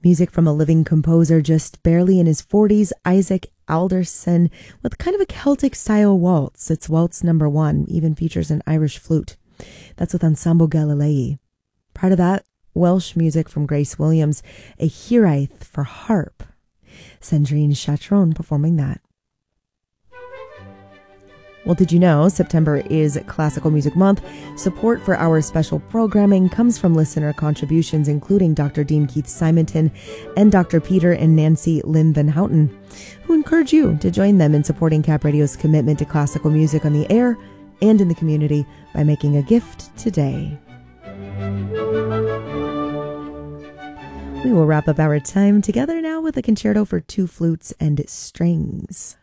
Music from a living composer just barely in his 40s, Isaac Alderson, with kind of a Celtic style waltz. It's Waltz Number 1, even features an Irish flute. That's with Ensemble Galilei. Part of that, Welsh music from Grace Williams, a Hiraeth for harp. Sandrine Chatron performing that. Well, did you know September is Classical Music Month? Support for our special programming comes from listener contributions, including Dr. Dean Keith Simonton and Dr. Peter and Nancy Lynn Van Houten, who encourage you to join them in supporting Cap Radio's commitment to classical music on the air and in the community by making a gift today. We will wrap up our time together now with a concerto for two flutes and strings.